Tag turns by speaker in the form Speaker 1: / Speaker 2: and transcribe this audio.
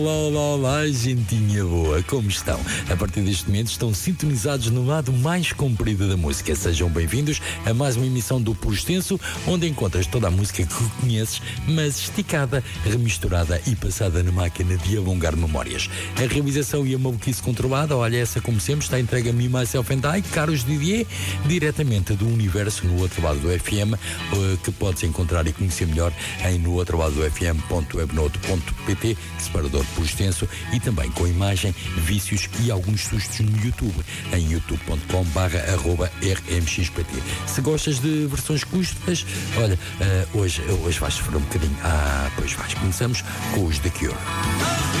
Speaker 1: Olá, olá, gentinha boa, como estão? A partir deste momento estão sintonizados no lado mais comprido da música. Sejam bem-vindos a mais uma emissão do Por Extenso, onde encontras toda a música que conheces, mas esticada, remisturada e passada na máquina de alongar memórias. A realização e a maluquice controlada, olha, essa como sempre está entregue a mim, Myself and I, Carlos Didier, diretamente do universo no outro lado do FM, que podes encontrar e conhecer melhor em nooutroladoFM.webnote.pt, separador Por Extenso, e também com imagem, vícios e alguns sustos no YouTube, em youtube.com/rmxpt. Se gostas de versões custas, olha, hoje vais sofrer um bocadinho. Pois vais. Começamos com os The Cure.